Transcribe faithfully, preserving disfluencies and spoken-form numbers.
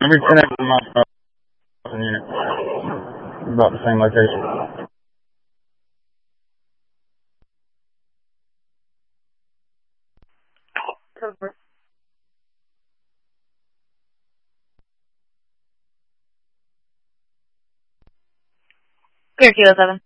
I'm reconnecting my phone unit. About the same location. Cover. Clear Kilo seven.